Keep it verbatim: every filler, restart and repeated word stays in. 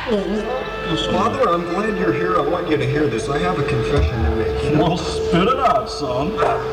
Father, I'm glad you're here. I want you to hear this. I have a confession to make. Well, spit it out, son.